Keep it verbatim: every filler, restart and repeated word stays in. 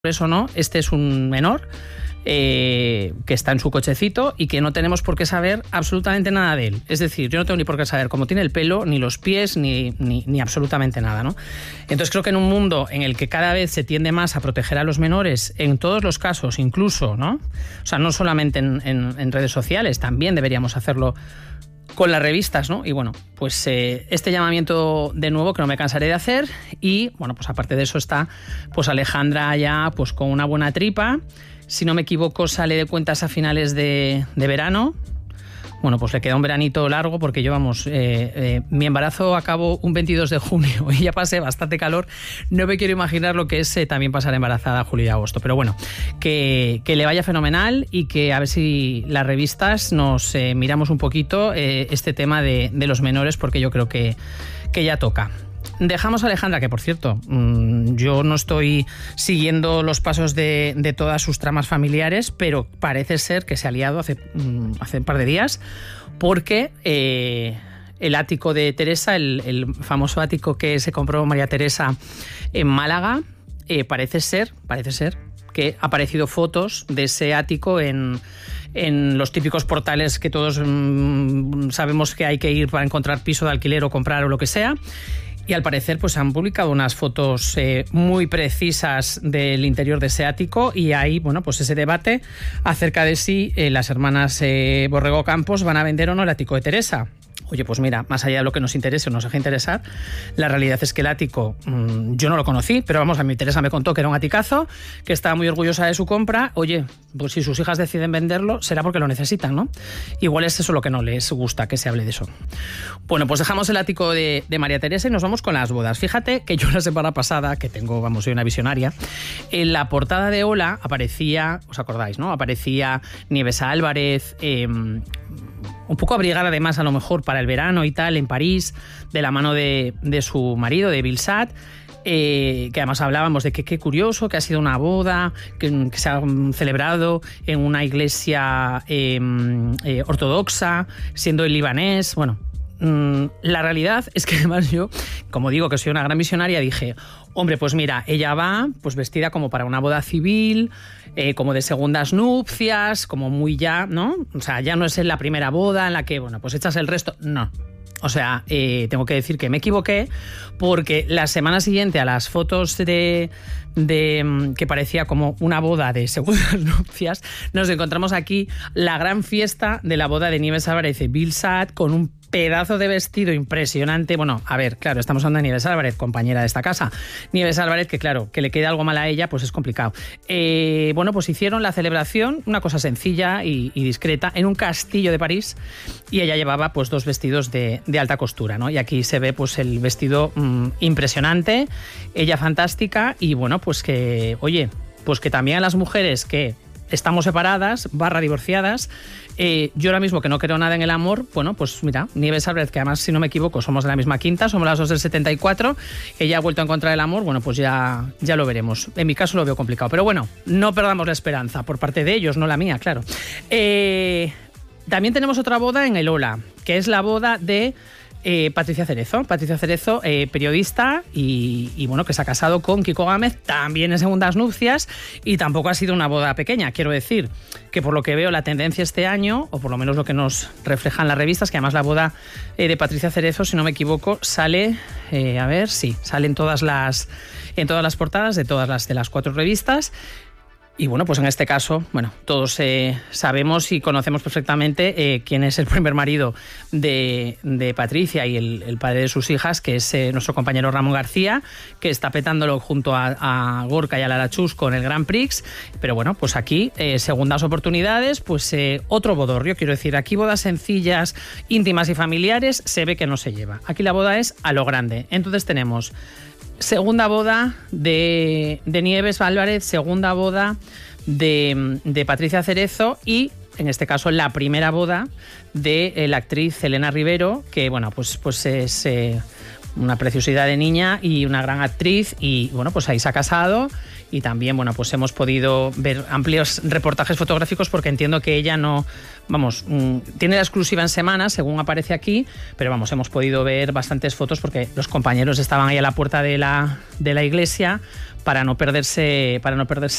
eso no, este es un menor eh, que está en su cochecito y que no tenemos por qué saber absolutamente nada de él. Es decir, yo no tengo ni por qué saber cómo tiene el pelo, ni los pies, ni, ni, ni absolutamente nada, ¿no? Entonces creo que en un mundo en el que cada vez se tiende más a proteger a los menores, en todos los casos, incluso, ¿no? O sea, no solamente en, en, en redes sociales, también deberíamos hacerlo con las revistas, ¿no? Y bueno, pues eh, este llamamiento de nuevo que no me cansaré de hacer. Y bueno, pues aparte de eso está pues Alejandra ya pues con una buena tripa. Si no me equivoco, sale de cuentas a finales de, de verano. Bueno, pues le queda un veranito largo porque yo, vamos, eh, eh, mi embarazo acabó un veintidós de junio y ya pasé bastante calor. No me quiero imaginar lo que es eh, también pasar embarazada julio y agosto. Pero bueno, que, que le vaya fenomenal y que a ver si las revistas nos eh, miramos un poquito eh, este tema de, de los menores, porque yo creo que, que ya toca. Dejamos a Alejandra, que por cierto, yo no estoy siguiendo los pasos de, de todas sus tramas familiares, pero parece ser que se ha liado hace, hace un par de días, porque eh, el ático de Teresa, el, el famoso ático que se compró María Teresa en Málaga, eh, parece ser, parece ser que ha aparecido fotos de ese ático en, en los típicos portales que todos mmm, sabemos que hay que ir para encontrar piso de alquiler o comprar o lo que sea. Y al parecer pues han publicado unas fotos eh, muy precisas del interior de ese ático, y ahí, bueno, pues ese debate acerca de si eh, las hermanas eh, Borrego Campos van a vender o no el ático de Teresa. Oye, pues mira, más allá de lo que nos interese o nos deje interesar, la realidad es que el ático, mmm, yo no lo conocí, pero vamos, a mí Teresa me contó que era un aticazo, que estaba muy orgullosa de su compra. Oye, pues si sus hijas deciden venderlo, será porque lo necesitan, ¿no? Igual es eso lo que no les gusta, que se hable de eso. Bueno, pues dejamos el ático de, de María Teresa y nos vamos con las bodas. Fíjate que yo la semana pasada, que tengo, vamos, soy una visionaria, en la portada de Hola aparecía, ¿os acordáis, no? Aparecía Nieves Álvarez, eh, un poco abrigada además a lo mejor para el verano y tal, en París, de la mano de, de su marido, de Bilsat, eh, que además hablábamos de que qué curioso, que ha sido una boda que, que se ha celebrado en una iglesia eh, eh, ortodoxa, siendo el libanés. Bueno, mmm, la realidad es que además yo, como digo que soy una gran visionaria, dije, hombre, pues mira, ella va pues vestida como para una boda civil, eh, como de segundas nupcias, como muy ya, ¿no? O sea, ya no es en la primera boda en la que, bueno, pues echas el resto, no. O sea, eh, tengo que decir que me equivoqué, porque la semana siguiente a las fotos de, de que parecía como una boda de segundas nupcias, nos encontramos aquí la gran fiesta de la boda de Nieves Álvarez y Bilsat, con un pedazo de vestido impresionante. Bueno, a ver, claro, estamos hablando de Nieves Álvarez, compañera de esta casa. Nieves Álvarez, que claro, que le quede algo mal a ella, pues es complicado. Eh, bueno, pues hicieron la celebración, una cosa sencilla y, y discreta, en un castillo de París, y ella llevaba pues dos vestidos de, de alta costura, ¿no? Y aquí se ve pues el vestido mmm, impresionante, ella fantástica, y bueno, pues que, oye, pues que también a las mujeres que estamos separadas, barra divorciadas, eh, yo ahora mismo que no creo nada en el amor, bueno, pues mira, Nieves Álvarez, que además, si no me equivoco, somos de la misma quinta, somos las dos del setenta y cuatro, ella ha vuelto a encontrar el amor, bueno, pues ya, ya lo veremos. En mi caso lo veo complicado, pero bueno, no perdamos la esperanza, por parte de ellos, no la mía, claro. Eh, también tenemos otra boda en el Hola, que es la boda de Eh, Patricia Cerezo, Patricia Cerezo, eh, periodista y, y bueno, que se ha casado con Kiko Gámez, también en segundas nupcias, y tampoco ha sido una boda pequeña. Quiero decir que por lo que veo la tendencia este año, o por lo menos lo que nos reflejan las revistas, que además la boda eh, de Patricia Cerezo, si no me equivoco, sale, eh, a ver, sí, sale en todas las, en todas las portadas de todas las de las cuatro revistas. Y bueno, pues en este caso, bueno, todos eh, sabemos y conocemos perfectamente eh, quién es el primer marido de, de Patricia y el, el padre de sus hijas, que es eh, nuestro compañero Ramón García, que está petándolo junto a, a Gorka y a Lara Chus con el Grand Prix. Pero bueno, pues aquí, eh, segundas oportunidades, pues eh, otro bodorrio. Quiero decir, aquí bodas sencillas, íntimas y familiares, se ve que no se lleva. Aquí la boda es a lo grande. Entonces tenemos segunda boda de, de Nieves Álvarez, segunda boda de, de Patricia Cerezo y, en este caso, la primera boda de la actriz Elena Rivero, que, bueno, pues, pues es eh, una preciosidad de niña y una gran actriz, y bueno, pues ahí se ha casado. Y también, bueno, pues hemos podido ver amplios reportajes fotográficos, porque entiendo que ella no, vamos, mmm, tiene la exclusiva en Semana, según aparece aquí, pero vamos, hemos podido ver bastantes fotos porque los compañeros estaban ahí a la puerta de la, de la iglesia para no perderse, para no perderse